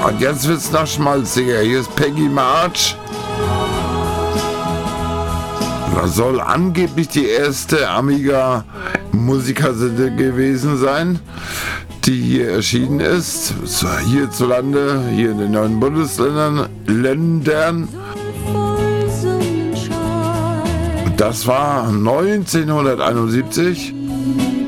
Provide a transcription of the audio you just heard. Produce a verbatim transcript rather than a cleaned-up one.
Und jetzt wird's noch schmalziger. Hier ist Peggy March. Das soll angeblich die erste Amiga-Musikersitte gewesen sein, die hier erschienen ist. So, hierzulande, hier in den neuen Bundesländern. Ländern. Das war neunzehnhunderteinundsiebzig.